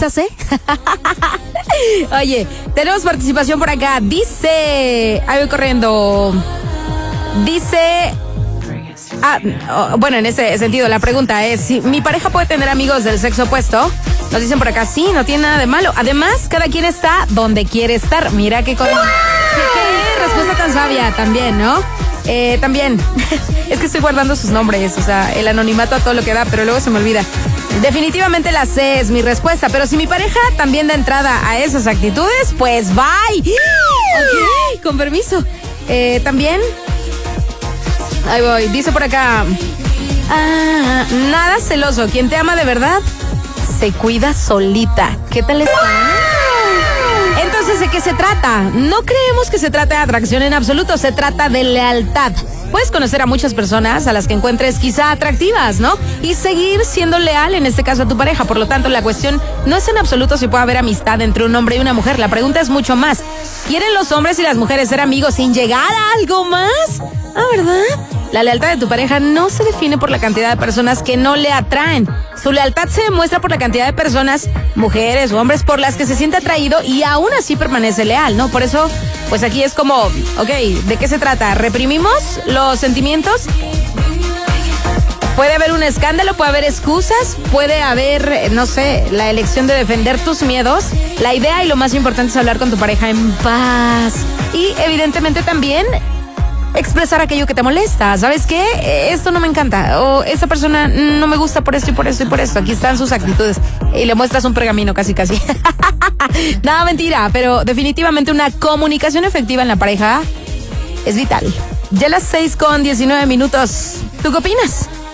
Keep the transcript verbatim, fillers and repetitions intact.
cosas, ¿eh? Oye, tenemos participación por acá. Dice, ahí voy corriendo. Dice, ah, oh, bueno, en ese sentido, la pregunta es, si mi pareja puede tener amigos del sexo opuesto. Nos dicen por acá, sí, no tiene nada de malo. Además, cada quien está donde quiere estar. Mira qué, con... qué, qué respuesta tan sabia también, ¿no? Eh, también, es que estoy guardando sus nombres, o sea, el anonimato a todo lo que da, pero luego se me olvida. Definitivamente la C es mi respuesta, pero si mi pareja también da entrada a esas actitudes, pues bye. Ok, con permiso. Eh, también, ahí voy, dice por acá, ah, nada celoso, quien te ama de verdad se cuida solita. ¿Qué tal está? Entonces, ¿de qué se trata? No creemos que se trata de atracción en absoluto, se trata de lealtad. Puedes conocer a muchas personas a las que encuentres quizá atractivas, ¿no? Y seguir siendo leal, en este caso a tu pareja. Por lo tanto, la cuestión no es en absoluto si puede haber amistad entre un hombre y una mujer. La pregunta es mucho más. ¿Quieren los hombres y las mujeres ser amigos sin llegar a algo más? Ah, ¿verdad? La lealtad de tu pareja no se define por la cantidad de personas que no le atraen. Su lealtad se demuestra por la cantidad de personas, mujeres o hombres, por las que se siente atraído y aún así permanece leal, ¿no? Por eso, pues aquí es como, ok, ¿de qué se trata? ¿Reprimimos los sentimientos? Puede haber un escándalo, puede haber excusas, puede haber, no sé, la elección de defender tus miedos. La idea y lo más importante es hablar con tu pareja en paz. Y evidentemente también expresar aquello que te molesta. ¿Sabes qué? Esto no me encanta. O esta persona no me gusta por esto y por esto y por esto. Aquí están sus actitudes. Y le muestras un pergamino casi casi. Nada, mentira. Pero definitivamente una comunicación efectiva en la pareja es vital. Ya las seis con diecinueve minutos. ¿Tú qué opinas?